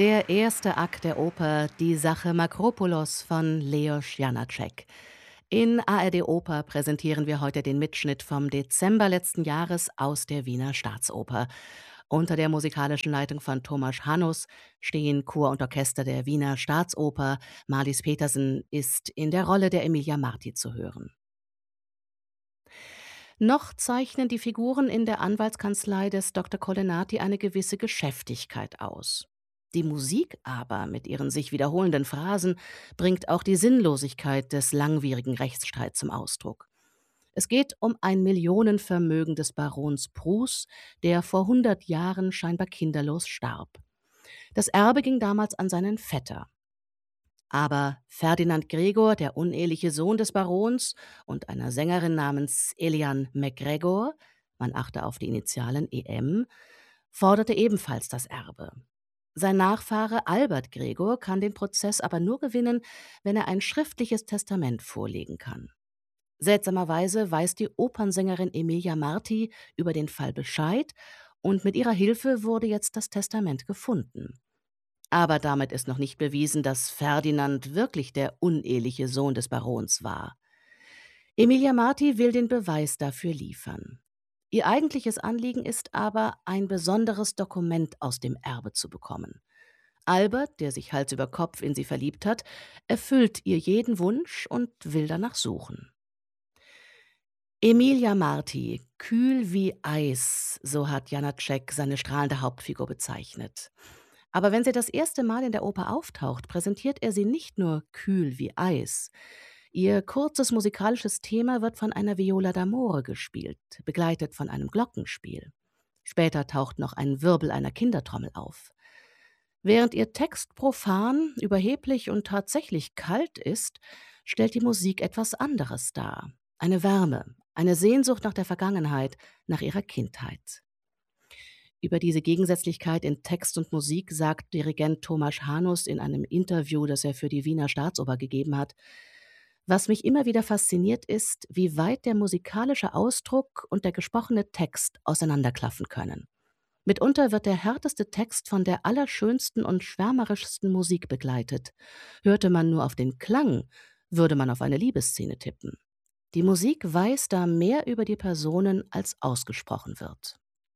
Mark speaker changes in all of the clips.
Speaker 1: Der erste Akt der Oper Die Sache Makropulos von Leos Janáček. In ARD Oper präsentieren wir heute den Mitschnitt vom Dezember letzten Jahres aus der Wiener Staatsoper. Unter der musikalischen Leitung von Tomasz Hanus stehen Chor und Orchester der Wiener Staatsoper. Marlies Petersen ist in der Rolle der Emilia Marti zu hören. Noch zeichnen die Figuren in der Anwaltskanzlei des Dr. Colennati eine gewisse Geschäftigkeit aus. Die Musik aber mit ihren sich wiederholenden Phrasen bringt auch die Sinnlosigkeit des langwierigen Rechtsstreits zum Ausdruck. Es geht um ein Millionenvermögen des Barons Prus, der vor 100 Jahren scheinbar kinderlos starb. Das Erbe ging damals an seinen Vetter. Aber Ferdinand Gregor, der uneheliche Sohn des Barons und einer Sängerin namens Eliane MacGregor, man achte auf die Initialen EM, forderte ebenfalls das Erbe. Sein Nachfahre Albert Gregor kann den Prozess aber nur gewinnen, wenn er ein schriftliches Testament vorlegen kann. Seltsamerweise weiß die Opernsängerin Emilia Marti über den Fall Bescheid und mit ihrer Hilfe wurde jetzt das Testament gefunden. Aber damit ist noch nicht bewiesen, dass Ferdinand wirklich der uneheliche Sohn des Barons war. Emilia Marti will den Beweis dafür liefern. Ihr eigentliches Anliegen ist aber, ein besonderes Dokument aus dem Erbe zu bekommen. Albert, der sich Hals über Kopf in sie verliebt hat, erfüllt ihr jeden Wunsch und will danach suchen. Emilia Marti, kühl wie Eis, so hat Janáček seine strahlende Hauptfigur bezeichnet. Aber wenn sie das erste Mal in der Oper auftaucht, präsentiert er sie nicht nur kühl wie Eis. Ihr kurzes musikalisches Thema wird von einer Viola d'amore gespielt, begleitet von einem Glockenspiel. Später taucht noch ein Wirbel einer Kindertrommel auf. Während ihr Text profan, überheblich und tatsächlich kalt ist, stellt die Musik etwas anderes dar. Eine Wärme, eine Sehnsucht nach der Vergangenheit, nach ihrer Kindheit. Über diese Gegensätzlichkeit in Text und Musik sagt Dirigent Tomasz Hanus in einem Interview, das er für die Wiener Staatsoper gegeben hat: „Was mich immer wieder fasziniert ist, wie weit der musikalische Ausdruck und der gesprochene Text auseinanderklaffen können. Mitunter wird der härteste Text von der allerschönsten und schwärmerischsten Musik begleitet. Hörte man nur auf den Klang, würde man auf eine Liebesszene tippen. Die Musik weiß da mehr über die Personen, als ausgesprochen wird.“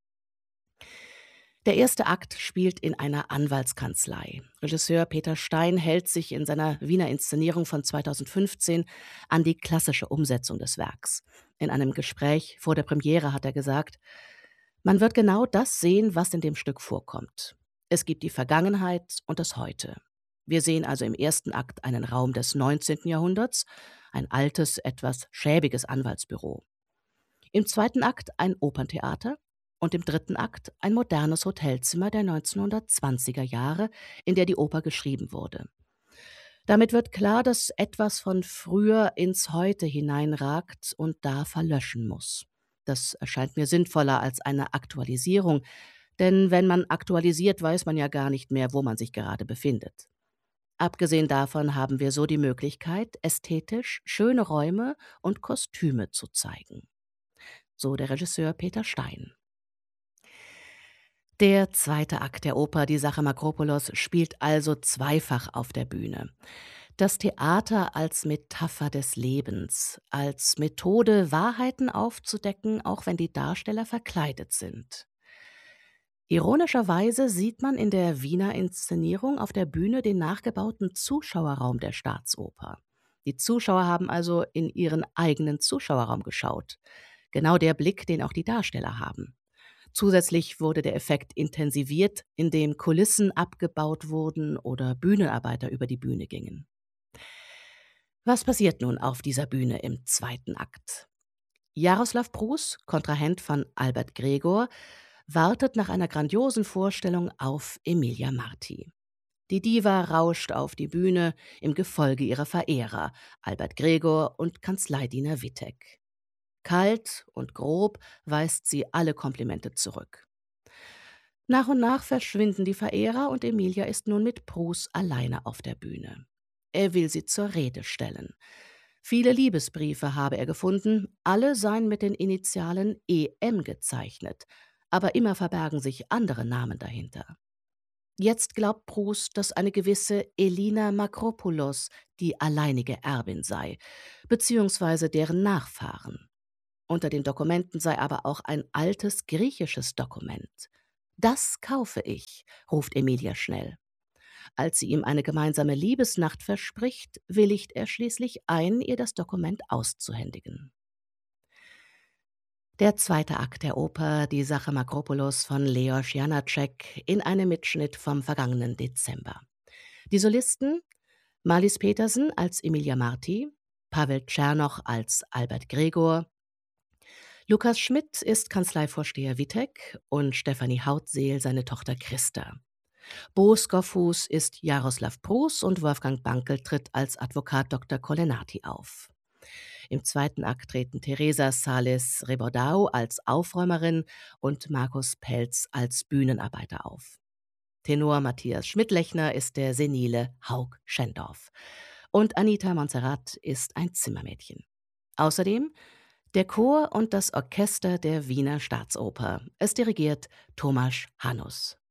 Speaker 1: Der erste Akt spielt in einer Anwaltskanzlei. Regisseur Peter Stein hält sich in seiner Wiener Inszenierung von 2015 an die klassische Umsetzung des Werks. In einem Gespräch vor der Premiere hat er gesagt: „Man wird genau das sehen, was in dem Stück vorkommt. Es gibt die Vergangenheit und das Heute. Wir sehen also im ersten Akt einen Raum des 19. Jahrhunderts, ein altes, etwas schäbiges Anwaltsbüro. Im zweiten Akt ein Operntheater und im dritten Akt ein modernes Hotelzimmer der 1920er Jahre, in der die Oper geschrieben wurde. Damit wird klar, dass etwas von früher ins Heute hineinragt und da verlöschen muss. Das erscheint mir sinnvoller als eine Aktualisierung, denn wenn man aktualisiert, weiß man ja gar nicht mehr, wo man sich gerade befindet. Abgesehen davon haben wir so die Möglichkeit, ästhetisch schöne Räume und Kostüme zu zeigen. So der Regisseur Peter Stein. Der zweite Akt der Oper Die Sache Makropulos spielt also zweifach auf der Bühne. Das Theater als Metapher des Lebens, als Methode, Wahrheiten aufzudecken, auch wenn die Darsteller verkleidet sind. Ironischerweise sieht man in der Wiener Inszenierung auf der Bühne den nachgebauten Zuschauerraum der Staatsoper. Die Zuschauer haben also in ihren eigenen Zuschauerraum geschaut. Genau der Blick, den auch die Darsteller haben. Zusätzlich wurde der Effekt intensiviert, indem Kulissen abgebaut wurden oder Bühnenarbeiter über die Bühne gingen. Was passiert nun auf dieser Bühne im zweiten Akt? Jaroslav Prus, Kontrahent von Albert Gregor, wartet nach einer grandiosen Vorstellung auf Emilia Marti. Die Diva rauscht auf die Bühne im Gefolge ihrer Verehrer, Albert Gregor und Kanzleidiener Wittek. Kalt und grob weist sie alle Komplimente zurück. Nach und nach verschwinden die Verehrer und Emilia ist nun mit Prus alleine auf der Bühne. Er will sie zur Rede stellen. Viele Liebesbriefe habe er gefunden, alle seien mit den Initialen EM gezeichnet, aber immer verbergen sich andere Namen dahinter. Jetzt glaubt Proust, dass eine gewisse Elina Makropoulos die alleinige Erbin sei, beziehungsweise deren Nachfahren. Unter den Dokumenten sei aber auch ein altes griechisches Dokument. „Das kaufe ich“, ruft Emilia schnell. Als sie ihm eine gemeinsame Liebesnacht verspricht, willigt er schließlich ein, ihr das Dokument auszuhändigen. Der zweite Akt der Oper Die Sache Makropoulos von Leos Janáček in einem Mitschnitt vom vergangenen Dezember. Die Solisten: Marlies Petersen als Emilia Marti, Pavel Czernoch als Albert Gregor, Lukas Schmidt ist Kanzleivorsteher Wittek und Stefanie Hautseel seine Tochter Christa. Bo Skoffus ist Jaroslav Prus und Wolfgang Bankel tritt als Advokat Dr. Kolenati auf. Im zweiten Akt treten Teresa Sales Rebordau als Aufräumerin und Markus Pelz als Bühnenarbeiter auf. Tenor Matthias Schmidtlechner ist der senile Haug Schendorf. Und Anita Montserrat ist ein Zimmermädchen. Außerdem der Chor und das Orchester der Wiener Staatsoper. Es dirigiert Tomasz Hanus.